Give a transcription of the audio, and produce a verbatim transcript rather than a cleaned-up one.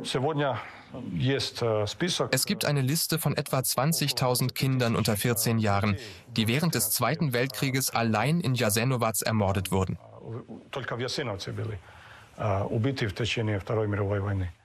Es gibt eine Liste von etwa zwanzigtausend Kindern unter vierzehn Jahren, die während des Zweiten Weltkrieges allein in Jasenovac ermordet wurden.